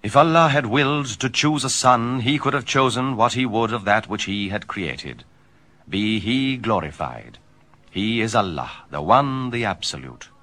If Allah had willed to choose a son, he could have chosen what he would of that which he had created. Be he glorified. He is Allah, the One, the Absolute.